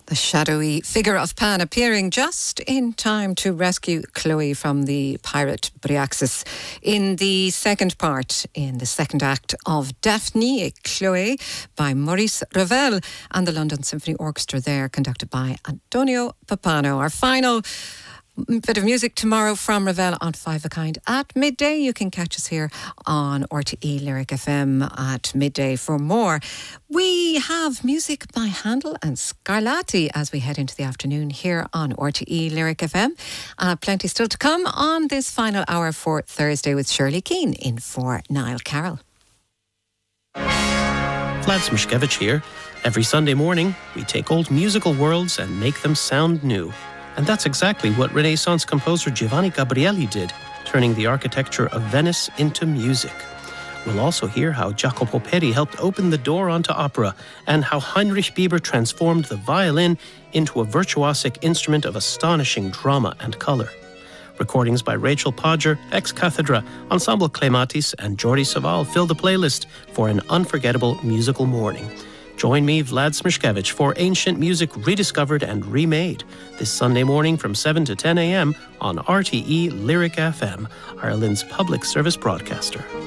The shadowy figure of Pan appearing just in time to rescue Chloe from the pirate Bryaxis in the second part, in the second act of Daphne et Chloe by Maurice Ravel and the London Symphony Orchestra there, conducted by Antonio Pappano. Our final bit of music tomorrow from Ravel on Five a Kind at midday. You can catch us here on RTE Lyric FM at midday for more. We have music by Handel and Scarlatti as we head into the afternoon here on RTE Lyric FM. Plenty still to come on this final hour for Thursday with Shirley Keane in for Niall Carroll. Vlad Smishkevich here. Every Sunday morning, we take old musical worlds and make them sound new. And that's exactly what Renaissance composer Giovanni Gabrieli did, turning the architecture of Venice into music. We'll also hear how Jacopo Peri helped open the door onto opera and how Heinrich Bieber transformed the violin into a virtuosic instrument of astonishing drama and colour. Recordings by Rachel Podger, Ex Cathedra, Ensemble Clematis and Jordi Savall fill the playlist for an unforgettable musical morning. Join me, Vlad Smishkevich, for ancient music rediscovered and remade this Sunday morning from 7 to 10 a.m. on RTE Lyric FM, Ireland's public service broadcaster.